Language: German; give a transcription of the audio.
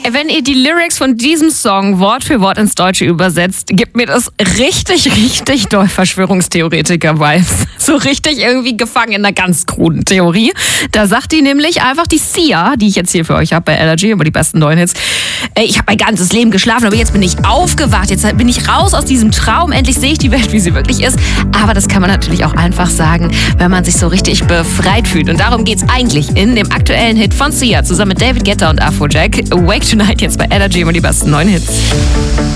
Wenn ihr die Lyrics von diesem Song Wort für Wort ins Deutsche übersetzt, gibt mir das richtig doll Verschwörungstheoretiker-Vibes. So richtig irgendwie gefangen in einer ganz kruden Theorie. Da sagt die nämlich einfach, die Sia, die ich jetzt hier für euch habe bei Energy, über die besten neuen Hits, ich habe mein ganzes Leben geschlafen, aber jetzt bin ich aufgewacht, jetzt bin ich raus aus diesem Traum, endlich sehe ich die Welt, wie sie wirklich ist. Aber das kann man natürlich auch einfach sagen, wenn man sich so richtig befreit fühlt. Und darum geht's eigentlich in dem aktuellen Hit von Sia zusammen mit David Guetta und Afrojack. Wake Tonight jetzt bei Energy, über die besten neuen Hits.